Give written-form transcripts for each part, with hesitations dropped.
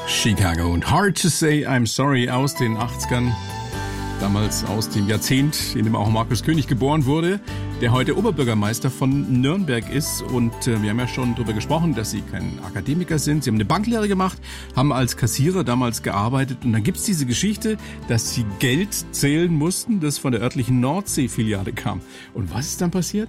Chicago und Hard to Say I'm Sorry aus den 80ern, damals aus dem Jahrzehnt, in dem auch Markus König geboren wurde, der heute Oberbürgermeister von Nürnberg ist. Und wir haben ja schon darüber gesprochen, dass Sie kein Akademiker sind. Sie haben eine Banklehre gemacht, haben als Kassierer damals gearbeitet. Und dann gibt's diese Geschichte, dass Sie Geld zählen mussten, das von der örtlichen Nordsee-Filiale kam. Und was ist dann passiert?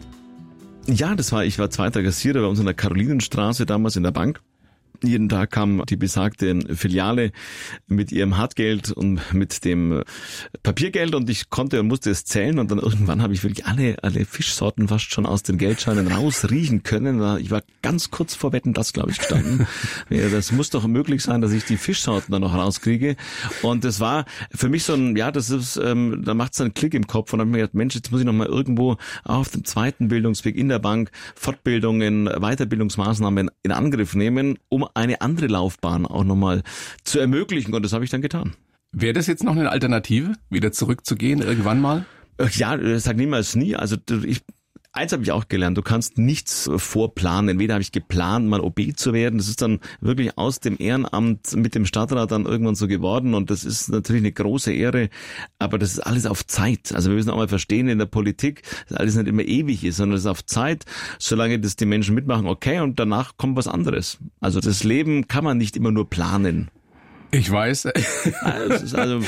Ja, ich war zweiter Kassierer bei uns in der Karolinenstraße, damals in der Bank. Jeden Tag kam die besagte Filiale mit ihrem Hartgeld und mit dem Papiergeld und ich konnte und musste es zählen und dann irgendwann habe ich wirklich alle Fischsorten fast schon aus den Geldscheinen rausriechen können. Ich war ganz kurz vor Wetten, das glaube ich gestanden. Das muss doch möglich sein, dass ich die Fischsorten dann noch rauskriege. Und das war für mich so ein, ja, das ist, da macht es einen Klick im Kopf und dann habe ich mir gedacht, Mensch, jetzt muss ich noch mal irgendwo auf dem zweiten Bildungsweg in der Bank Fortbildungen, Weiterbildungsmaßnahmen in Angriff nehmen, um eine andere Laufbahn auch nochmal zu ermöglichen. Und das habe ich dann getan. Wäre das jetzt noch eine Alternative, wieder zurückzugehen irgendwann mal? Ja, sag niemals nie. Also eins habe ich auch gelernt, du kannst nichts vorplanen. Entweder habe ich geplant, mal OB zu werden. Das ist dann wirklich aus dem Ehrenamt mit dem Stadtrat dann irgendwann so geworden. Und das ist natürlich eine große Ehre. Aber das ist alles auf Zeit. Also wir müssen auch mal verstehen in der Politik, dass alles nicht immer ewig ist, sondern es ist auf Zeit. Solange das die Menschen mitmachen, okay. Und danach kommt was anderes. Also das Leben kann man nicht immer nur planen. Ich weiß. Also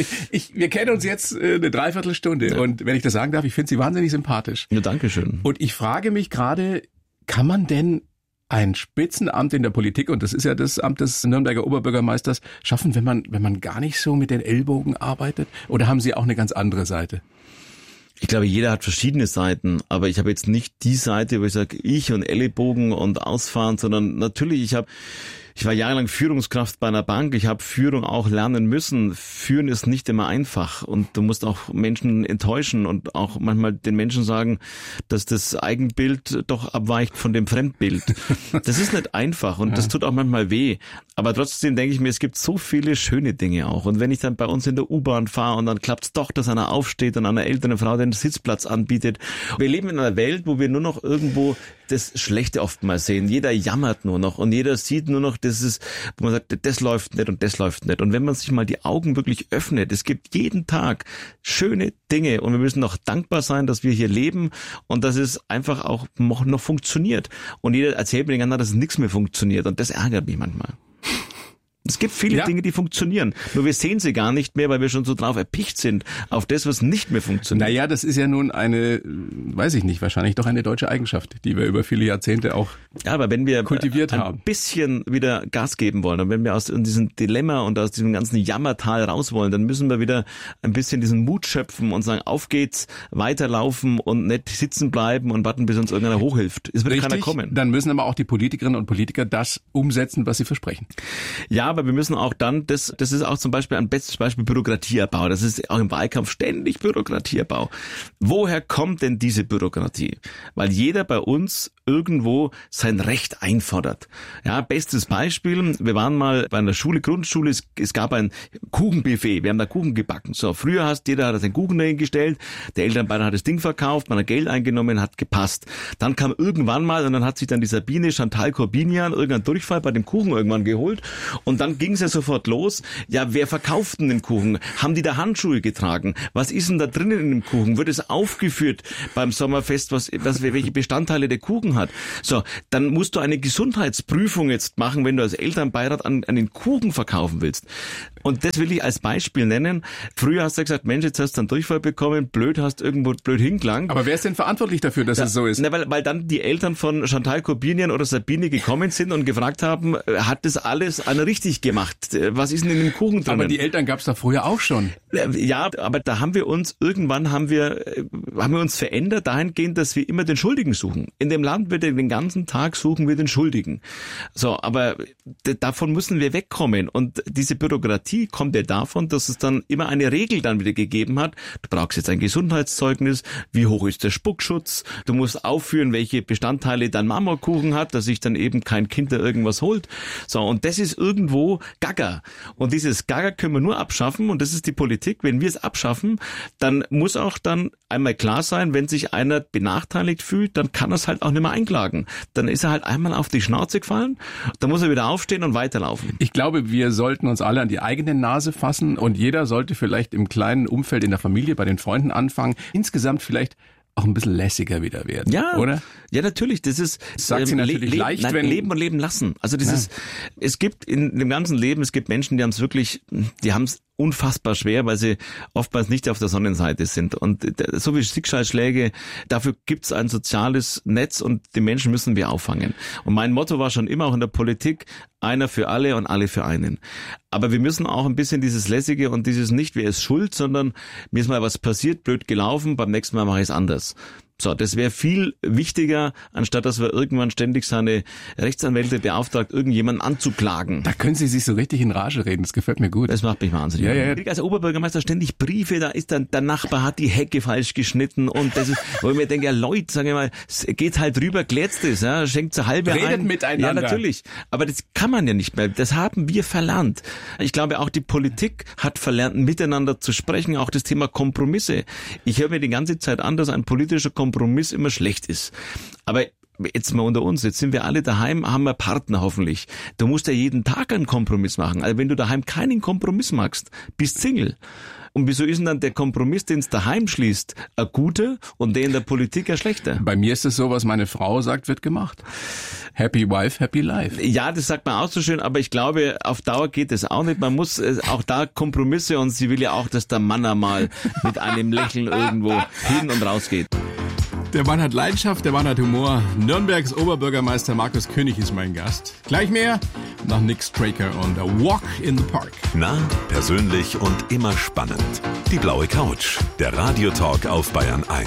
wir kennen uns jetzt eine Dreiviertelstunde ja. Und wenn ich das sagen darf, ich finde Sie wahnsinnig sympathisch. Ja, danke schön. Und ich frage mich gerade, kann man denn ein Spitzenamt in der Politik, und das ist ja das Amt des Nürnberger Oberbürgermeisters, schaffen, wenn man gar nicht so mit den Ellbogen arbeitet? Oder haben Sie auch eine ganz andere Seite? Ich glaube, jeder hat verschiedene Seiten, aber ich habe jetzt nicht die Seite, wo ich sage, ich und Ellenbogen und Ausfahren, sondern natürlich, ich war jahrelang Führungskraft bei einer Bank. Ich habe Führung auch lernen müssen. Führen ist nicht immer einfach und du musst auch Menschen enttäuschen und auch manchmal den Menschen sagen, dass das Eigenbild doch abweicht von dem Fremdbild. Das ist nicht einfach und das tut auch manchmal weh. Aber trotzdem denke ich mir, es gibt so viele schöne Dinge auch. Und wenn ich dann bei uns in der U-Bahn fahre und dann klappt es doch, dass einer aufsteht und einer älteren Frau den Sitzplatz anbietet. Wir leben in einer Welt, wo wir nur noch irgendwo das Schlechte oftmals sehen. Jeder jammert nur noch und jeder sieht nur noch, das ist, wo man sagt, das läuft nicht und das läuft nicht. Und wenn man sich mal die Augen wirklich öffnet, es gibt jeden Tag schöne Dinge und wir müssen noch dankbar sein, dass wir hier leben und dass es einfach auch noch funktioniert. Und jeder erzählt mir den ganzen Tag, dass es nichts mehr funktioniert und das ärgert mich manchmal. Es gibt viele Dinge, die funktionieren. Nur wir sehen sie gar nicht mehr, weil wir schon so drauf erpicht sind auf das, was nicht mehr funktioniert. Naja, das ist ja nun eine, weiß ich nicht, wahrscheinlich doch eine deutsche Eigenschaft, die wir über viele Jahrzehnte auch aber wenn wir kultiviert haben. Ein bisschen wieder Gas geben wollen und wenn wir aus diesem Dilemma und aus diesem ganzen Jammertal raus wollen, dann müssen wir wieder ein bisschen diesen Mut schöpfen und sagen, auf geht's, weiterlaufen und nicht sitzen bleiben und warten, bis uns irgendeiner hochhilft. Es wird keiner kommen. Dann müssen aber auch die Politikerinnen und Politiker das umsetzen, was sie versprechen. Ja, aber wir müssen auch dann, das ist auch zum Beispiel ein bestes Beispiel Bürokratieabbau. Das ist auch im Wahlkampf ständig Bürokratieabbau. Woher kommt denn diese Bürokratie? Weil jeder bei uns irgendwo sein Recht einfordert. Ja, bestes Beispiel, wir waren mal bei einer Grundschule, es gab ein Kuchenbuffet, wir haben da Kuchen gebacken. So, früher jeder hat seinen Kuchen dahingestellt, der Elternbeirat hat das Ding verkauft, man hat Geld eingenommen, hat gepasst. Dann kam irgendwann mal, und dann hat sich dann die Sabine Chantal Corbinian irgendeinen Durchfall bei dem Kuchen irgendwann geholt und dann ging es ja sofort los. Ja, wer verkauft denn den Kuchen? Haben die da Handschuhe getragen? Was ist denn da drinnen in dem Kuchen? Wird es aufgeführt beim Sommerfest, welche Bestandteile der Kuchen hat? So, dann musst du eine Gesundheitsprüfung jetzt machen, wenn du als Elternbeirat an den Kuchen verkaufen willst. Und das will ich als Beispiel nennen. Früher hast du gesagt, Mensch, jetzt hast du einen Durchfall bekommen, hast irgendwo blöd hingelangt. Aber wer ist denn verantwortlich dafür, dass es so ist? Na, weil dann die Eltern von Chantal Corbinian oder Sabine gekommen sind und gefragt haben, hat das alles einer richtig gemacht? Was ist denn in dem Kuchen drin? Aber die Eltern gab es da früher auch schon. Ja, aber da haben wir uns verändert dahingehend, dass wir immer den Schuldigen suchen. In dem Land wird den ganzen Tag suchen wir den Schuldigen. So, aber davon müssen wir wegkommen. Und diese Bürokratie Demokratie kommt ja davon, dass es dann immer eine Regel dann wieder gegeben hat. Du brauchst jetzt ein Gesundheitszeugnis, wie hoch ist der Spuckschutz, du musst aufführen, welche Bestandteile dein Marmorkuchen hat, dass sich dann eben kein Kind da irgendwas holt. So, und das ist irgendwo Gaga. Und dieses Gaga können wir nur abschaffen, und das ist die Politik. Wenn wir es abschaffen, dann muss auch dann einmal klar sein, wenn sich einer benachteiligt fühlt, dann kann er es halt auch nicht mehr einklagen. Dann ist er halt einmal auf die Schnauze gefallen, dann muss er wieder aufstehen und weiterlaufen. Ich glaube, wir sollten uns alle an die eigene Nase fassen und jeder sollte vielleicht im kleinen Umfeld in der Familie, bei den Freunden anfangen, insgesamt vielleicht auch ein bisschen lässiger wieder werden, ja, oder? Ja, natürlich. Das ist sagt sie natürlich leicht, wenn leben und leben lassen. Also dieses, es gibt in dem ganzen Leben, es gibt Menschen, die haben es unfassbar schwer, weil sie oftmals nicht auf der Sonnenseite sind. Und so wie Schicksalsschläge, dafür gibt's ein soziales Netz und die Menschen müssen wir auffangen. Und mein Motto war schon immer auch in der Politik, einer für alle und alle für einen. Aber wir müssen auch ein bisschen dieses Lässige und dieses nicht, wer ist schuld, sondern mir ist mal was passiert, blöd gelaufen, beim nächsten Mal mache ich es anders. So, das wäre viel wichtiger, anstatt dass wir irgendwann ständig seine Rechtsanwälte beauftragt, irgendjemanden anzuklagen. Da können Sie sich so richtig in Rage reden, das gefällt mir gut. Das macht mich wahnsinnig. Ja. Ich als Oberbürgermeister ständig Briefe, da ist dann der Nachbar hat die Hecke falsch geschnitten und das ist, wo ich mir denke, ja Leute, sag ich mal, geht halt rüber, klärt's das, ja, schenkt zur halbe ein. Redet miteinander. Ja, natürlich. Aber das kann man ja nicht mehr. Das haben wir verlernt. Ich glaube, auch die Politik hat verlernt, miteinander zu sprechen, auch das Thema Kompromisse. Ich höre mir die ganze Zeit an, dass ein politischer Kompromiss immer schlecht ist. Aber jetzt mal unter uns, jetzt sind wir alle daheim, haben wir Partner hoffentlich. Du musst ja jeden Tag einen Kompromiss machen. Also wenn du daheim keinen Kompromiss machst, bist Single. Und wieso ist denn dann der Kompromiss, den es daheim schließt, ein guter und der in der Politik ein schlechter? Bei mir ist es so, was meine Frau sagt, wird gemacht. Happy wife, happy life. Ja, das sagt man auch so schön, aber ich glaube, auf Dauer geht es auch nicht. Man muss auch da Kompromisse, und sie will ja auch, dass der Mann einmal mit einem Lächeln irgendwo hin und raus geht. Der Mann hat Leidenschaft, der Mann hat Humor. Nürnbergs Oberbürgermeister Markus König ist mein Gast. Gleich mehr nach Nick Straker und A Walk in the Park. Nah, persönlich und immer spannend. Die blaue Couch, der Radiotalk auf Bayern 1.